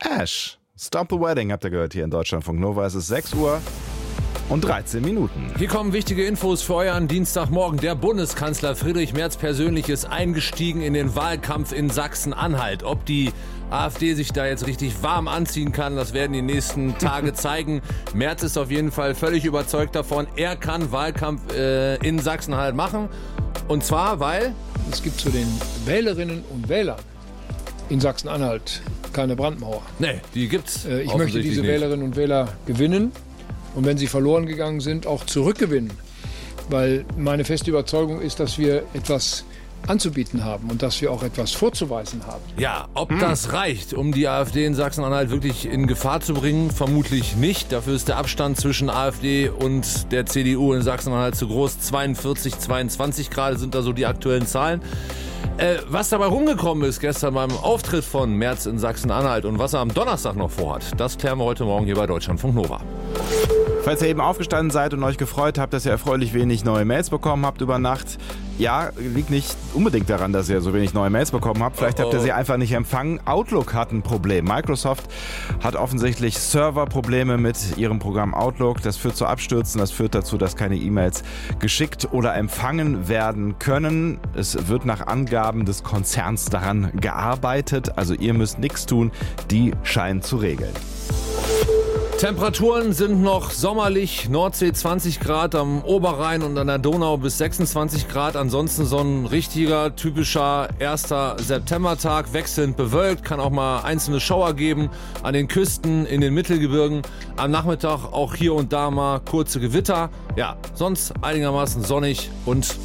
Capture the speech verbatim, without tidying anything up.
Ash. Stop the Wedding habt ihr gehört hier in Deutschlandfunk Nova. Es ist sechs Uhr und dreizehn Minuten. Hier kommen wichtige Infos für euren Dienstagmorgen. Der Bundeskanzler Friedrich Merz persönlich ist eingestiegen in den Wahlkampf in Sachsen-Anhalt. Ob die AfD sich da jetzt richtig warm anziehen kann, das werden die nächsten Tage zeigen. Merz ist auf jeden Fall völlig überzeugt davon, er kann Wahlkampf äh, in Sachsen-Anhalt machen. Und zwar, weil... Es gibt zu den Wählerinnen und Wählern in Sachsen-Anhalt keine Brandmauer. Nee, die gibt's. Äh, ich möchte diese nicht. Wählerinnen und Wähler gewinnen und wenn sie verloren gegangen sind, auch zurückgewinnen. Weil meine feste Überzeugung ist, dass wir etwas anzubieten haben und dass wir auch etwas vorzuweisen haben. Ja, ob hm. das reicht, um die AfD in Sachsen-Anhalt wirklich in Gefahr zu bringen, vermutlich nicht. Dafür ist der Abstand zwischen AfD und der C D U in Sachsen-Anhalt zu groß. zweiundvierzig, zweiundzwanzig gerade sind da so die aktuellen Zahlen. Äh, was dabei rumgekommen ist gestern beim Auftritt von Merz in Sachsen-Anhalt und was er am Donnerstag noch vorhat, das klären wir heute Morgen hier bei Deutschlandfunk Nova. Falls ihr eben aufgestanden seid und euch gefreut habt, dass ihr erfreulich wenig neue Mails bekommen habt über Nacht, ja, liegt nicht unbedingt daran, dass ihr so wenig neue Mails bekommen habt. Vielleicht habt ihr sie einfach nicht empfangen. Outlook hat ein Problem. Microsoft hat offensichtlich Serverprobleme mit ihrem Programm Outlook. Das führt zu Abstürzen. Das führt dazu, dass keine E-Mails geschickt oder empfangen werden können. Es wird nach Angaben des Konzerns daran gearbeitet. Also ihr müsst nichts tun. Die scheinen zu regeln. Temperaturen sind noch sommerlich, Nordsee zwanzig Grad, am Oberrhein und an der Donau bis sechsundzwanzig Grad. Ansonsten so ein richtiger, typischer erster Septembertag, wechselnd bewölkt, kann auch mal einzelne Schauer geben an den Küsten, in den Mittelgebirgen. Am Nachmittag auch hier und da mal kurze Gewitter. Ja, sonst einigermaßen sonnig und